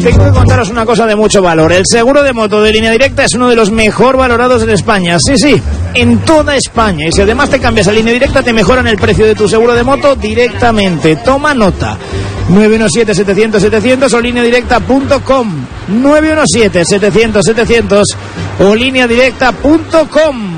Tengo que contaros una cosa de mucho valor. El seguro de moto de Línea Directa es uno de los mejor valorados en España. Sí, en toda España. Y si además te cambias a Línea Directa, te mejoran el precio de tu seguro de moto directamente. Toma nota. 917-700-700 o lineadirecta.com. 917-700-700 o lineadirecta.com.